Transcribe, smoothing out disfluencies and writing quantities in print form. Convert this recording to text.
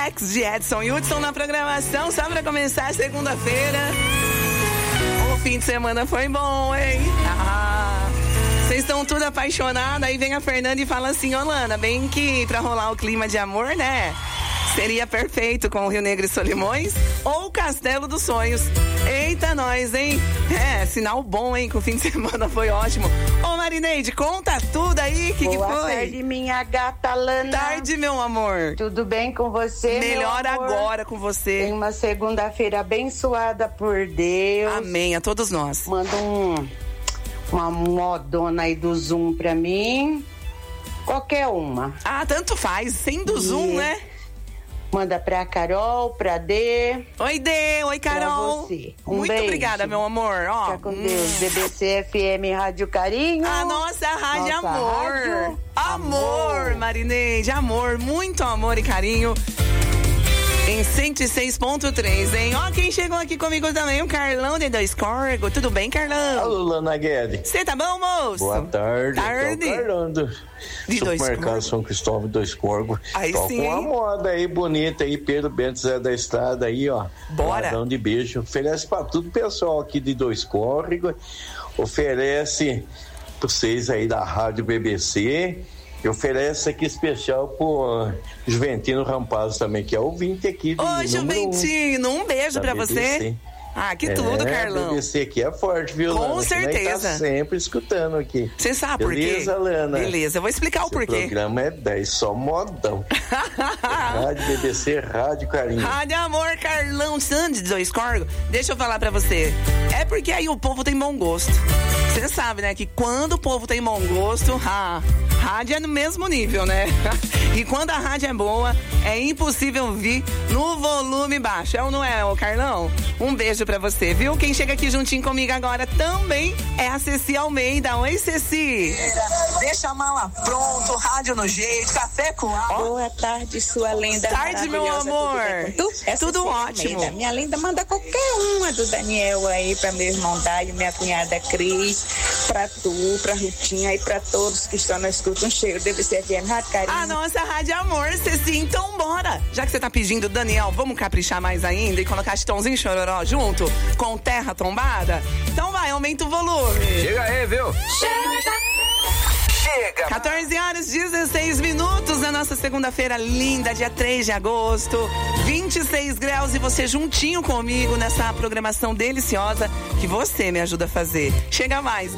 Flex de Edson Hudson na programação, só pra começar segunda-feira. O fim de semana foi bom, hein? Vocês estão tudo apaixonados, aí vem a Fernanda e fala assim: ô Lana, bem que pra rolar o clima de amor, né? Seria perfeito com o Rio Negro e Solimões ou o Castelo dos Sonhos. Eita, nós, hein? Sinal bom, hein? Que o fim de semana foi ótimo. Ô, Marineide, conta tudo aí, que foi? Boa tarde, minha gata Lana. Tarde, meu amor. Tudo bem com você, Melhor meu amor? agora com você. Tem uma segunda-feira abençoada por Deus. Amém, a todos nós. Manda uma modona aí do Zoom pra mim. Qualquer uma. Tanto faz, sem do Zoom, né? Manda pra Carol, pra Dê. Oi, Dê. Oi, Carol. Pra você. Muito beijo. Obrigada, meu amor. Fica com Deus. BBC FM Rádio Carinho. A nossa rádio Nossa amor. Rádio Amor, Marineide. Amor, muito amor e carinho. Em 106.3, hein? Ó, quem chegou aqui comigo também, o Carlão de Dois Corgos. Tudo bem, Carlão? Alô, Lana Guedes. Você tá bom, moço? Boa tarde. Tarde. Tô Carlão do de Supermercado São Cristóvão Dois Corgos. Aí tô sim, com uma moda aí bonita aí, Pedro Bento Zé da Estrada aí, ó. Bora. Ladrão de beijo. Oferece pra tudo o pessoal aqui de Dois Corgos. Oferece pra vocês aí da Rádio BBC. E oferece aqui especial pro Juventino Rampazzo também, que é ouvinte aqui do Ô, Juventino, um beijo pra BBC. você. Que tudo, Carlão. A BBC aqui é forte, viu, Com Lana? certeza. Tá sempre escutando aqui. Você sabe por quê? Beleza, Lana? Beleza, eu vou explicar o porquê. O programa é 10, só modão. Rádio BBC, Rádio Carinho. Rádio Amor, Carlão, Sandy de Dois Corgos. Deixa eu falar pra você. É porque aí o povo tem bom gosto. Você sabe, né, que quando o povo tem bom gosto, rádio é no mesmo nível, né? E quando a rádio é boa, é impossível ouvir no volume baixo. É ou não é, ô Carlão? Um beijo pra você, viu? Quem chega aqui juntinho comigo agora também é a Ceci Almeida. Oi, Ceci. Deixa a mala pronto, rádio no jeito, café com água. Boa tarde, sua linda. Tarde, meu amor. Tudo ótimo. Almeida. Minha linda, manda qualquer uma do Daniel aí pra meu irmão Dário, minha cunhada Cris, pra tu, pra Rutinha e pra todos que estão na escuta. Um cheiro, BBC FM, Rádio Carinho. A nossa Rádio Amor, Ceci. Então bora. Já que você tá pedindo, Daniel, vamos caprichar mais ainda e colocar Chitãozinho e Chororó junto com Terra Tombada? Então vai, aumenta o volume. Chega aí, viu? Chega. 14h16 na nossa segunda-feira linda, dia 3 de agosto, 26 graus e você juntinho comigo nessa programação deliciosa que você me ajuda a fazer. Chega mais.